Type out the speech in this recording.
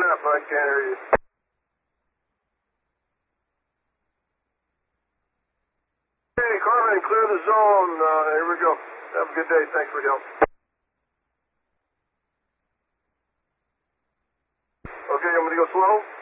up, I can't hear you. Hey, Carmen, clear the zone. Here we go. Have a good day. Thanks for your help. Okay, I'm going to go slow.